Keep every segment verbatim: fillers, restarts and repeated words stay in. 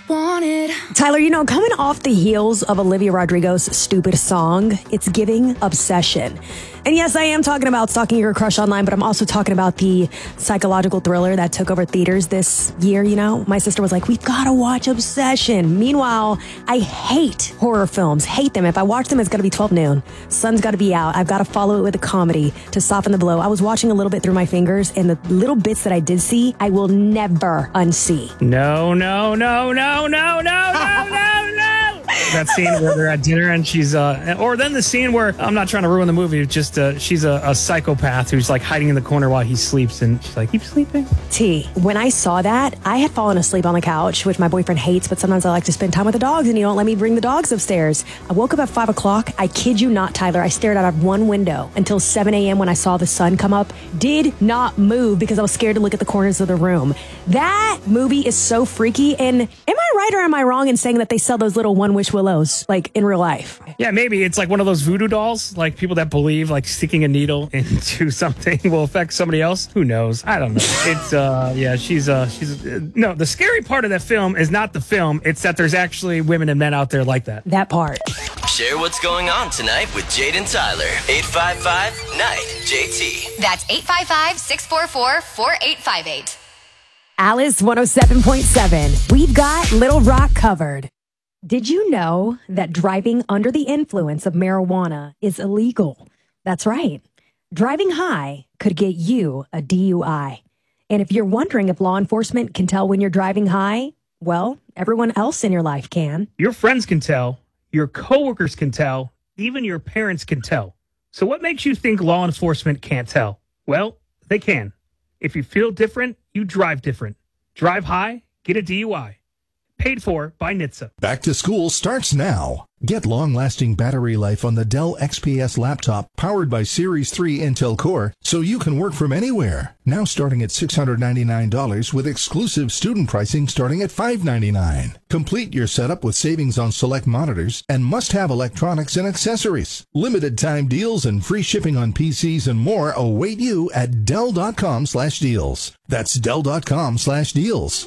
wanted. Tyler, you know, coming off the heels of Olivia Rodrigo's stupid song, it's giving obsession. And yes, I am talking about stalking your crush online, but I'm also talking about the psychological thriller that took over theaters this year, you know? My sister was like, we've got to watch Obsession. Meanwhile, I hate horror films, hate them. If I watch them, it's got to be twelve noon. Sun's got to be out. I've got to follow it with a comedy to soften the blow. I was watching a little bit through my fingers, and the little bits that I did see, I will never unsee. No, no, no, no, no, no, no, no, no. That scene where they're at dinner and she's, uh, or then the scene where, I'm not trying to ruin the movie, it's just, uh, she's a, a psychopath who's like hiding in the corner while he sleeps, and she's like, keep sleeping. T, when I saw that, I had fallen asleep on the couch, which my boyfriend hates, but sometimes I like to spend time with the dogs, and you don't let me bring the dogs upstairs. I woke up at five o'clock. I kid you not, Tyler. I stared out of one window until seven a.m. when I saw the sun come up. Did not move because I was scared to look at the corners of the room. That movie is so freaky, and am I right or am I wrong in saying that they sell those little one-wish willows, like, in real life? Yeah, maybe. It's like one of those voodoo dolls, like people that believe like sticking a needle into something will affect somebody else. Who knows? I don't know. It's, uh, yeah, she's, uh, she's, uh, no, the scary part of that film is not the film. It's that there's actually women and men out there like that. That part. Share what's going on tonight with Jade and Tyler. eight five five, N I G H, J T. That's eight five five, six four four, four eight five eight. Alice one oh seven point seven. We've got Little Rock covered. Did you know that driving under the influence of marijuana is illegal? That's right. Driving high could get you a D U I. And if you're wondering if law enforcement can tell when you're driving high, well, everyone else in your life can. Your friends can tell, your coworkers can tell, even your parents can tell. So what makes you think law enforcement can't tell? Well, they can. If you feel different, you drive different. Drive high, get a D U I. Paid for by N H T S A. Back to school starts now. Get long-lasting battery life on the Dell X P S laptop powered by Series three Intel Core so you can work from anywhere. Now starting at six hundred ninety-nine dollars with exclusive student pricing starting at five hundred ninety-nine dollars. Complete your setup with savings on select monitors and must-have electronics and accessories. Limited time deals and free shipping on P Cs and more await you at Dell.com slash deals. That's Dell.com slash deals.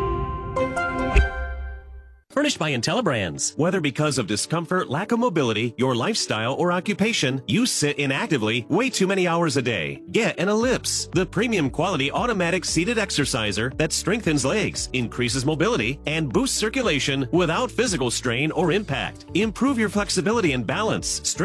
Furnished by IntelliBrands. Whether because of discomfort, lack of mobility, your lifestyle, or occupation, you sit inactively way too many hours a day. Get an Ellipse, the premium quality automatic seated exerciser that strengthens legs, increases mobility, and boosts circulation without physical strain or impact. Improve your flexibility and balance.